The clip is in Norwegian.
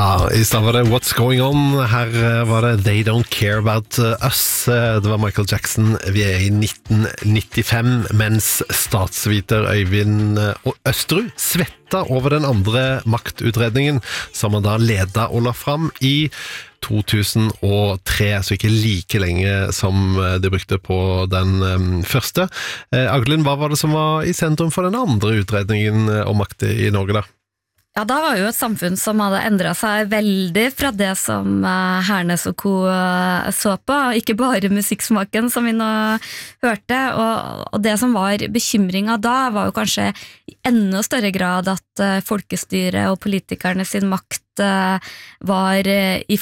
Ja, I stedet var det What's Going On. Her var det They Don't Care About Us. Det var Michael Jackson. Vi I 1995, mens statsviter Øyvind Østerud svetta over den andre maktutredningen, som han da ledet og la fram I 2003, så ikke like lenge som de brukte på den første. Aglin, hva var det som var I sentrum for den andre utredningen om makt I Norge da? Ja, da var jo et samfunn som hadde endret seg veldig fra det som Hernes og Co. Så på, ikke bare musikksmaken som vi nå hørte, og det som var bekymringen da var jo kanskje I enda større grad at folkestyret og politikerne sin makt var I